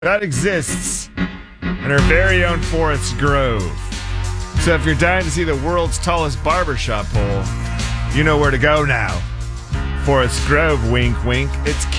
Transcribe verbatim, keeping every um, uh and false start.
that exists in our very own Forest Grove. So if you're dying to see the world's tallest barbershop pole, you know where to go now. Forest Grove, wink, wink. It's